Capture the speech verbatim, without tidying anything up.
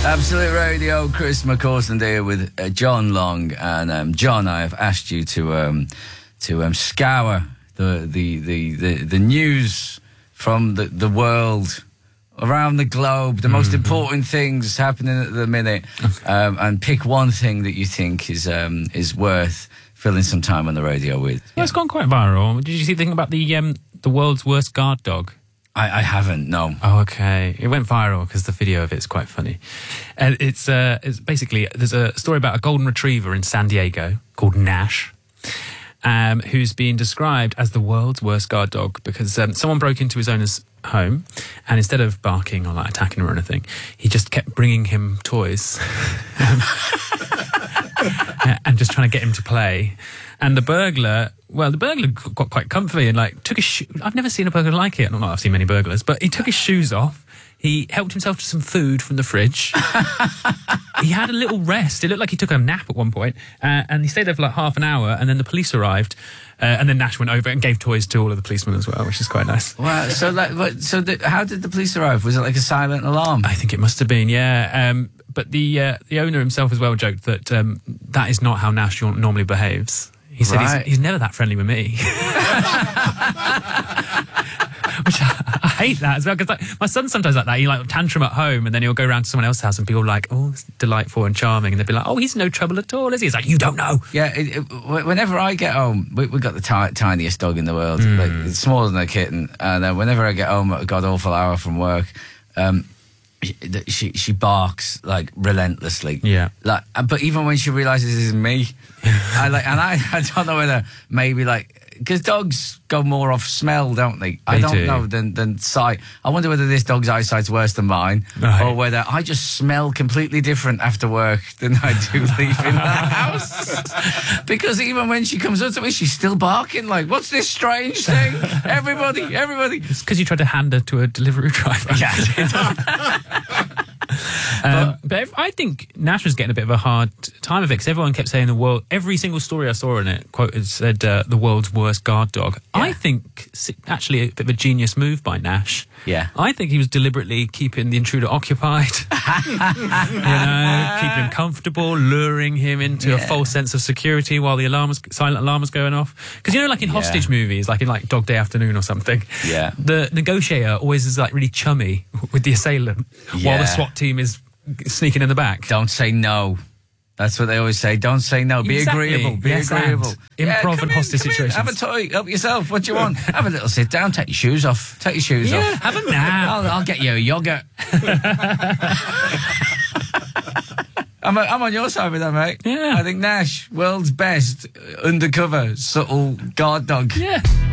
Absolute Radio, Chris McCausland here with uh, John Long. And um, John, I have asked you to um, to um, scour the, the, the, the, the news from the, the world, around the globe, the mm-hmm. most important things happening at the minute, okay. um, and pick one thing that you think is um, is worth filling some time on the radio with. Well, yeah. It's gone quite viral. Did you see the thing about the um, the world's worst guard dog? I, I haven't, no. Oh, okay. It went viral because the video of it's quite funny. And it's, uh, it's basically, there's a story about a golden retriever in San Diego called Nash, um, who's being described as the world's worst guard dog because um, someone broke into his owner's home, and instead of barking or like attacking him or anything, he just kept bringing him toys and just trying to get him to play. And the burglar, well, the burglar got quite comfy and like took his shoe. I've never seen a burglar like it. Not that I've seen many burglars, but he took his shoes off. He helped himself to some food from the fridge. He had a little rest. It looked like he took a nap at one point, uh, and he stayed there for like half an hour. And then the police arrived, uh, and then Nash went over and gave toys to all of the policemen as well, which is quite nice. Wow! So, like, what, so the, how did the police arrive? Was it like a silent alarm? I think it must have been, yeah. Um, but the uh, the owner himself as well joked that um, that is not how Nash normally behaves. He said right. he's, he's never that friendly with me. Which I, I hate that as well, because like, my son's sometimes like that. He like tantrum at home, and then he'll go around to someone else's house, and people are like, "Oh, it's delightful and charming," and they'll be like, "Oh, he's no trouble at all, is he?" It's like, you don't know. Yeah. It, it, whenever I get home, we we got the ti- tiniest dog in the world. Mm. Like, it's smaller than a kitten, and uh, whenever I get home at a god awful hour from work, um, she she barks like relentlessly. Yeah. Like, but even when she realizes it's me, I like, and I I don't know whether maybe like. Because dogs go more off smell, don't they? they I don't do. know than, than sight. I wonder whether this dog's eyesight's worse than mine, right. or whether I just smell completely different after work than I do leaving the house. Because even when she comes up to me, she's still barking. Like, what's this strange thing? Everybody, everybody. It's because you tried to hand her to a delivery driver. Yeah. Um, but, but I think Nash was getting a bit of a hard time of it because everyone kept saying the world. Every single story I saw in it quoted said uh, the world's worst guard dog. Yeah. I think actually a bit of a genius move by Nash. Yeah, I think he was deliberately keeping the intruder occupied. You know, keeping him comfortable, luring him into yeah. a false sense of security while the alarm was, silent alarm was going off. Because you know, like in hostage yeah. movies, like in like Dog Day Afternoon or something. Yeah, the negotiator always is like really chummy with the assailant yeah. while the SWAT team is sneaking in the back. Don't say no. That's what they always say. Don't say no. Be exactly. agreeable. Be yes, agreeable. And improv yeah, and in, hostage situations. In, have a toy. Help yourself. What do you want? Have a little sit down. Take your shoes off. Take your shoes yeah, off. Have a nap. I'll, I'll get you a yogurt. I'm, a, I'm on your side with that, mate. Yeah. I think Nash, world's best undercover subtle guard dog. Yeah.